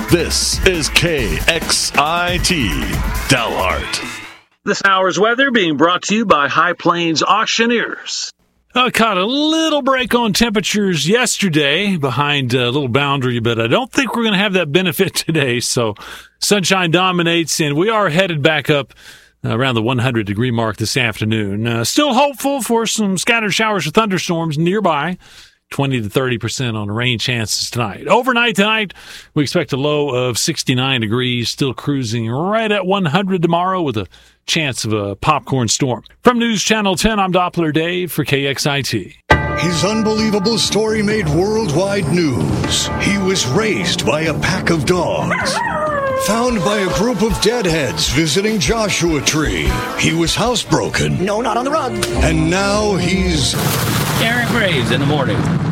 This is KXIT Dalhart. This hour's weather being brought to you by High Plains Auctioneers. Caught a little break on temperatures yesterday behind a little boundary, but I don't think we're going to have that benefit today. So sunshine dominates, and we are headed back up around the 100-degree mark this afternoon. Still hopeful for some scattered showers or thunderstorms nearby. 20 to 30% on rain chances tonight. Overnight tonight, we expect a low of 69 degrees, still cruising right at 100 tomorrow with a chance of a popcorn storm. From News Channel 10, I'm Doppler Dave for KXIT. His unbelievable story made worldwide news. He was raised by a pack of dogs. Found by a group of deadheads visiting Joshua Tree. He was housebroken. No, not on the rug. And now he's Aaron Graves in the morning.